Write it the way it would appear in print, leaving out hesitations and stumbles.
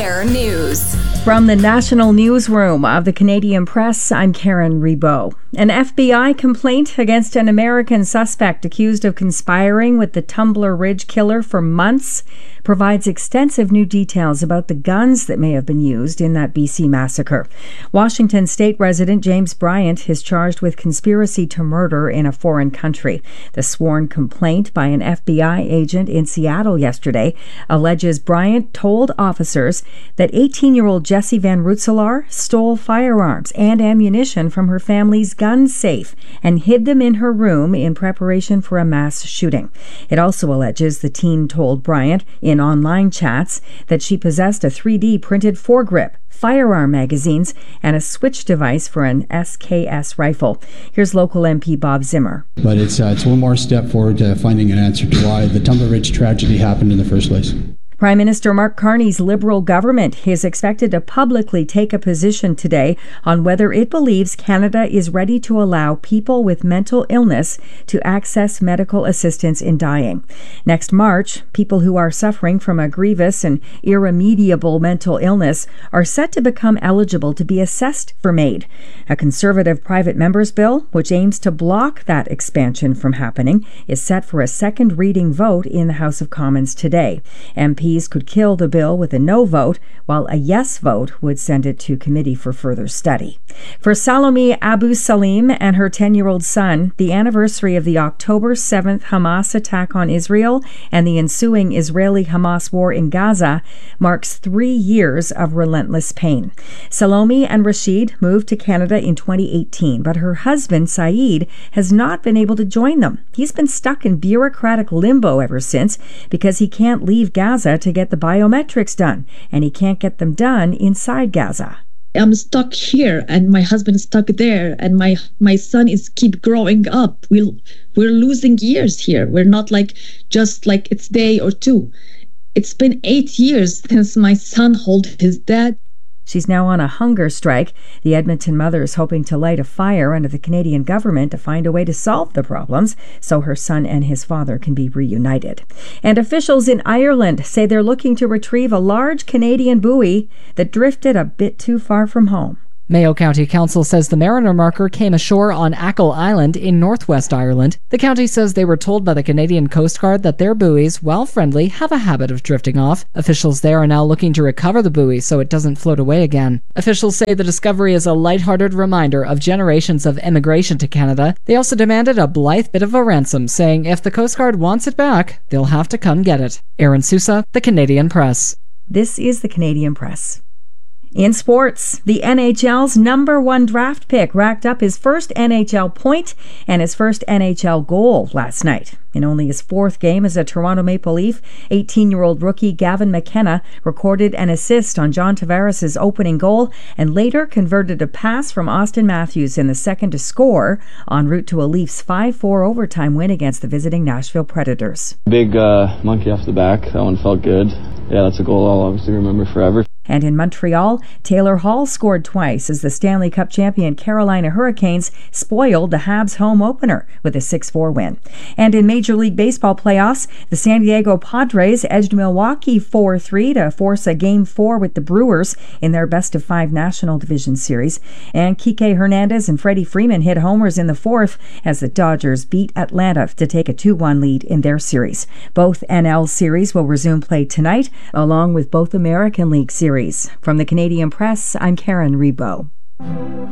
On-Air News. From the National Newsroom of the Canadian Press, I'm Karen Rebow. An FBI complaint against an American suspect accused of conspiring with the Tumbler Ridge killer for months provides extensive new details about the guns that may have been used in that BC massacre. Washington State resident James Bryant is charged with conspiracy to murder in a foreign country. The sworn complaint by an FBI agent in Seattle yesterday alleges Bryant told officers that 18-year-old Jessie Van Rootselaar stole firearms and ammunition from her family's gun safe and hid them in her room in preparation for a mass shooting. It also alleges the teen told Bryant in online chats that she possessed a 3D printed foregrip, firearm magazines, and a switch device for an SKS rifle. Here's local MP Bob Zimmer. But it's one more step forward to finding an answer to why the Tumbler Ridge tragedy happened in the first place. Prime Minister Mark Carney's Liberal government is expected to publicly take a position today on whether it believes Canada is ready to allow people with mental illness to access medical assistance in dying. Next March, people who are suffering from a grievous and irremediable mental illness are set to become eligible to be assessed for MAID. A Conservative private member's bill, which aims to block that expansion from happening, is set for a second reading vote in the House of Commons today. MPs could kill the bill with a no vote, while a yes vote would send it to committee for further study. For Salome Abu Salim and her 10-year-old son, the anniversary of the October 7th Hamas attack on Israel and the ensuing Israeli-Hamas war in Gaza marks 3 years of relentless pain. Salome and Rashid moved to Canada in 2018, but her husband, Saeed, has not been able to join them. He's been stuck in bureaucratic limbo ever since because he can't leave Gaza to get the biometrics done, and he can't get them done inside Gaza. I'm stuck here and my husband is stuck there and my son is keep growing up. We're losing years here. We're not just like it's day or two. It's been 8 years since my son held his dad. She's now on a hunger strike. The Edmonton mother is hoping to light a fire under the Canadian government to find a way to solve the problems so her son and his father can be reunited. And officials in Ireland say they're looking to retrieve a large Canadian buoy that drifted a bit too far from home. Mayo County Council says the Mariner marker came ashore on Achill Island in northwest Ireland. The county says they were told by the Canadian Coast Guard that their buoys, while friendly, have a habit of drifting off. Officials there are now looking to recover the buoy so it doesn't float away again. Officials say the discovery is a lighthearted reminder of generations of immigration to Canada. They also demanded a blithe bit of a ransom, saying if the Coast Guard wants it back, they'll have to come get it. Aaron Sousa, The Canadian Press. This is The Canadian Press. In sports, the NHL's number 1 draft pick racked up his first NHL point and his first NHL goal last night. In only his 4th game as a Toronto Maple Leaf, 18-year-old rookie Gavin McKenna recorded an assist on John Tavares' opening goal and later converted a pass from Austin Matthews in the second to score en route to a Leafs 5-4 overtime win against the visiting Nashville Predators. Big monkey off the back. That one felt good. Yeah, that's a goal I'll obviously remember forever. And in Montreal, Taylor Hall scored twice as the Stanley Cup champion Carolina Hurricanes spoiled the Habs home opener with a 6-4 win. And in Major League Baseball playoffs, the San Diego Padres edged Milwaukee 4-3 to force a Game 4 with the Brewers in their best-of-5 National Division Series. And Kike Hernandez and Freddie Freeman hit homers in the 4th as the Dodgers beat Atlanta to take a 2-1 lead in their series. Both NL series will resume play tonight, along with both American League series. From the Canadian Press, I'm Karen Rebow.